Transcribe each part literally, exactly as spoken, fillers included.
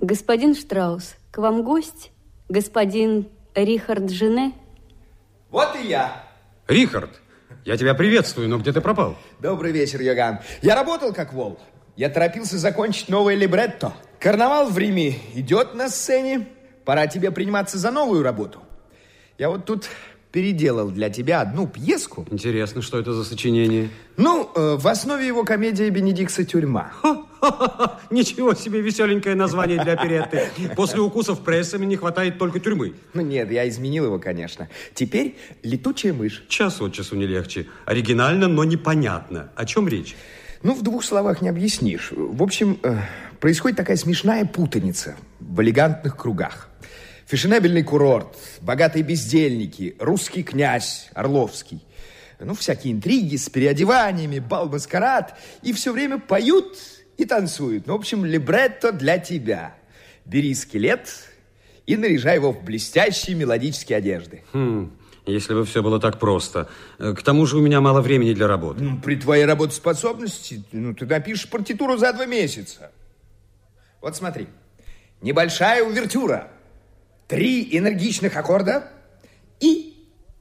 Господин Штраус, к вам гость? Господин Рихард Жене? Вот и я. Рихард, я тебя приветствую, но где ты пропал? Добрый вечер, Йоган. Я работал как вол. Я торопился закончить новое либретто. Карнавал в Риме идет на сцене. Пора тебе приниматься за новую работу. Я вот тут переделал для тебя одну пьеску. Интересно, что это за сочинение? Ну, э, в основе его комедия Бенедикса «Тюрьма». Ха-ха-ха! Ничего себе веселенькое название для оперетты. После укусов прессами не хватает только тюрьмы. Ну нет, я изменил его, конечно. Теперь «Летучая мышь». Час от часу не легче. Оригинально, но непонятно. О чем речь? Ну, в двух словах не объяснишь. В общем, э, происходит такая смешная путаница в элегантных кругах. Фешенебельный курорт, богатые бездельники, русский князь Орловский. Ну, всякие интриги с переодеваниями, бал-маскарад. И все время поют и танцуют. Ну, в общем, либретто для тебя. Бери скелет и наряжай его в блестящие мелодические одежды. Хм, если бы все было так просто. К тому же у меня мало времени для работы. Ну, при твоей работоспособности, ну, ты напишешь партитуру за два месяца. Вот смотри. Небольшая увертюра. Три энергичных аккорда и...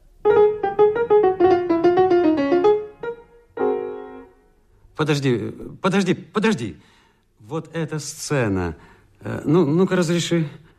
Подожди, подожди, подожди. Вот эта сцена. Ну, ну-ка, разреши.